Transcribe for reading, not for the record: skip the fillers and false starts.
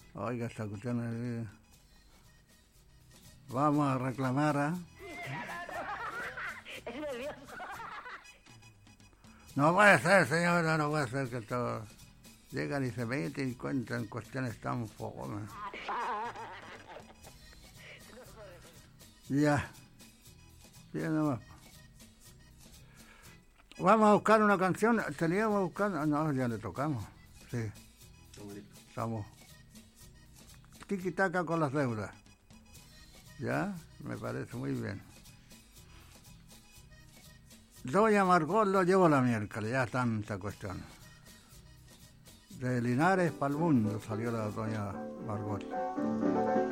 Oiga, esta cuestión vamos a reclamar, ¿ah? Es nervioso. No puede ser, señora, no puede ser que todos llegan y se meten y cuentan cuestiones tan fogonas. Ya. Bien, nomás. Vamos a buscar una canción. Teníamos buscando. No, ya le tocamos. Sí. Estamos. Tiki-taka con las deudas. Ya, me parece muy bien. Doña Margot lo llevo la miércoles, ya tanta cuestión. De Linares para el mundo salió la doña Margot.